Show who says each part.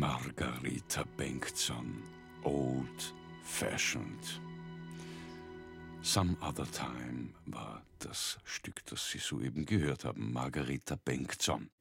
Speaker 1: Margarita Bengtsson, Old Fashioned. Some Other Time war das Stück, das Sie soeben gehört haben, Margarita Bengtsson.